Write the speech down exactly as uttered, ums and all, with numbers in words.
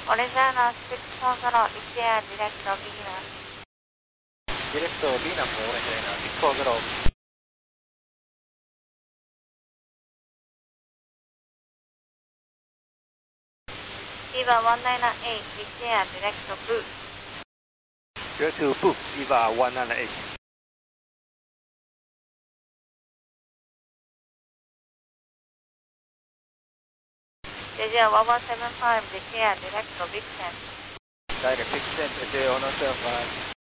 Oregano six four zero, Italia, diretto Vina. Diretto Vina, Oregano six four zero. Viva one nine eight, Italia, diretto Boo. Direct to Boo, Viva one nine eight. J J one one seven five, Italia, diretto Vixen. Direct Vixen, J J one one seven five.